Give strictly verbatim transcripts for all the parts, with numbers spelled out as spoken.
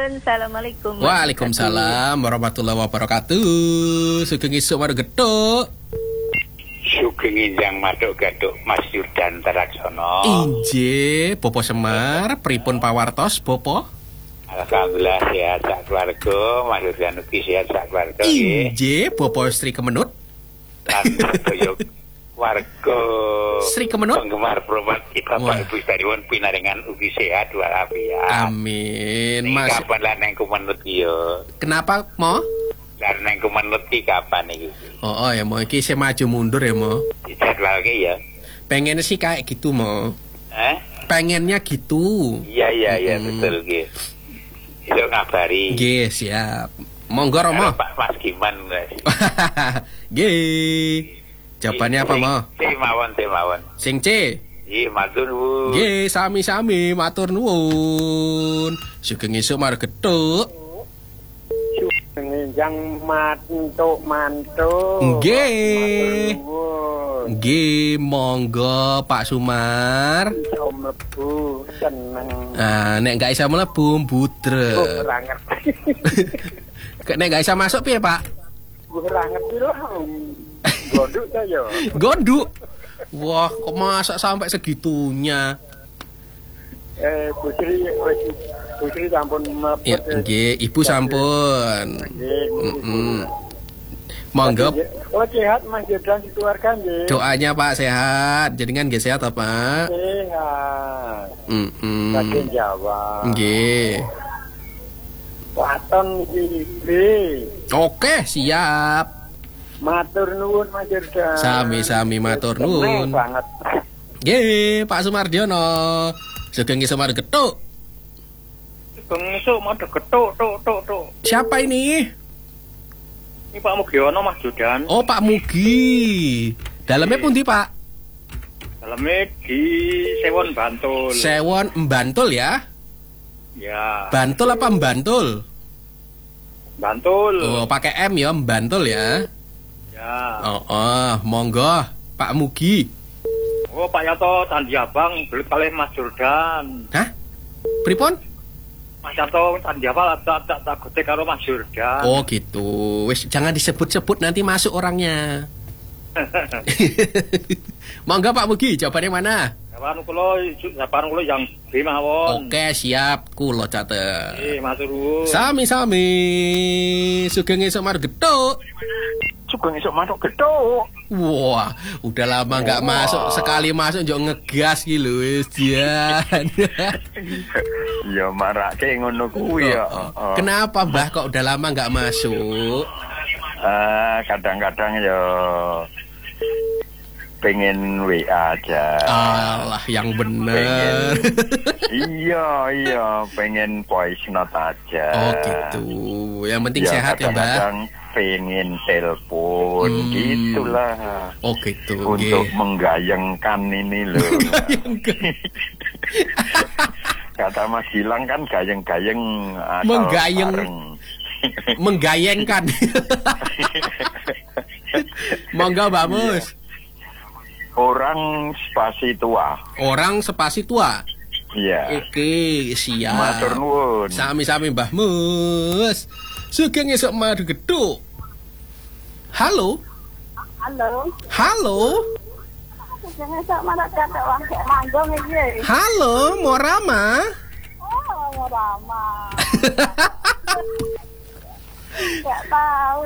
Nuwun, assalamualaikum. Waalaikumsalam warahmatullahi wabarakatuh. Sugeng isuk maro gethuk. Sugeng injang maduk gaduk Mas Yurdan Taraksono. Injih, Bopo Semar, pripun pawartos, Bopo? Alhamdulillah sehat sak keluarga, Mas Yurdan ugi sehat sak keluarga nggih. Injih, Bopo Sri Kemenut. Lan sedaya warga Sri Kemenut penggemar promat kita Pak Ibu Stadion pinaringan ugi sehat walafiat. Amin. Mas. Mas. Kapan lah neng Kemenut yo? Kenapa, Mo? Lah neng Kemenut iki kapan iki? Oh, oh ya, Mo, iki saya maju mundur ya, Mo. Dijadwalke ya. Pengen sih kayak gitu, Mo. Eh? Pengennya gitu. Iya iya iya Hmm. betul nggih. Itu ngabari. Nggih, siap. Monggo, Romo. Pak Mas Giman. Nggih. Jawabannya apa, Mo? Sing mawon, sing mawon. Sing C. Iya, matur nuwun. Nggih, sami-sami matur nuwun. Sugeng esuk mar gethuk. Sugeng jang mantuk mantuk. Nggih. Nggih, monggo Pak Sumar. Iso mlebu seneng. Ah, nek gak isa mlebu budre. Ora ngerti. Nek gak isa masuk piye, Pak? Ora ngerti lho. Gonduk ta yo. Gonduk. Wah, kok masak sampai segitunya? Eh, Putri, Putri sampun mlebet. Ya, nggih, Ibu sampun. Heeh. Monggo. Oh, sehat Mas Yurdan keluarga nggih. Doanya Pak sehat. Jenengan nggih sehat apa? Sehat. Heeh. Saking Jawa. Nggih. Waton iki. Oke, siap. Matur nuwun Mas Yurdan. Sami-sami matur nuwun. Seneng banget. Nggih, Pak Sumardiono. Sugeng isuk mar gethuk. Sugeng isuk mar gethuk, tuk tuk tuk. Siapa ini? Ini Pak Mugiono Mas Yurdan. Oh, Pak Mugi. Dalamnya pundi, Pak? Dalamnya di Sewon Bantul. Sewon Bantul ya? Ya. Bantul apa Bantul? Bantul. Oh, pakai M ya, Bantul ya. Ya. Oh, oh, monggo Pak Mugi. Oh, Pak Yato Candi Abang belit kalih Mas Yurdan. Hah? Pripun? Mas Yato Candi Abang tak tak tak gotek karo Mas Yurdan. Oh, gitu. Wis jangan disebut-sebut nanti masuk orangnya. Monggo Pak Mugi, jawabannya mana? Jawaban kula jawaban kula yang B mawon. Oke, siap. Kula catet. Eh, matur nuwun. Sami-sami. Sugeng esuk mar gethuk. Sugeng esuk mantuk gethuk. Wah, udah lama nggak masuk. Sekali masuk njok ngegas ki lho wis jan. Ya marake ngono kuwi ya. Kenapa Mbah kok udah lama nggak masuk? Eh, kadang-kadang ya pengen W A aja. Alah, yang bener. Iya, iya, pengen voice note aja. Oh gitu. Yang penting ya, sehat ya, Mbak. Kadang pengen telepon, Hmm. gitulah. Oh gitu. Untuk Okay. menggayengkan ini loh. Kata Mas Gilang kan gayeng-gayeng asal Menggayeng. bareng. Menggayengkan. Monggo Mbak Mus. Orang spasi tua. Orang spasi tua. Iya. Oke, siap. Matur nuwun. Sami-sami Mbah Mus. Sugeng esuk madu gethuk. Halo. Halo. Halo. Sugeng esuk madu gethuk wong kok manggung iki. Halo, Morama. Oh, Morama. Enggak tahu.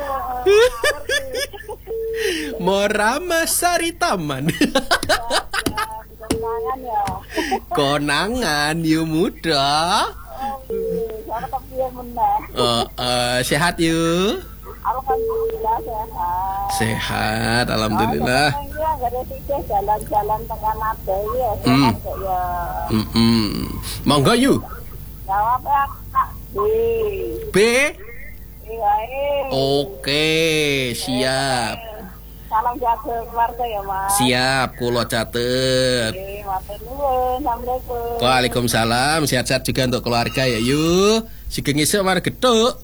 Morama Sari Taman. Konangan ya. Konangan yu muda. Cara kepiye meneh? Oh, uh, sehat yuk. Alhamdulillah sehat. Sehat, alhamdulillah. Iya, enggak ada sih jalan-jalan tengah nade ya. Hmm. Sehat ya. Mm-mm. Monggo yuk. Jawab ya, Kak. B. B. Iya, eh. Oke, siap. Salam jaga keluarga ya, Mas. Siap, kulo catet. Oke, matur nuwun. Assalamualaikum. Waalaikumsalam, sehat-sehat juga untuk keluarga ya yuk. Sugeng esuk mar gethuk.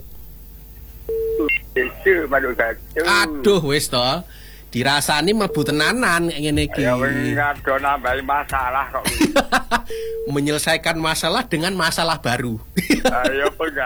Esuk mantuk gethuk. Aduh wis to. Dirasani mlebu tenanan kayak ngene iki. Ya wis ngado nambahi masalah kok. Menyelesaikan masalah dengan masalah baru. Ayo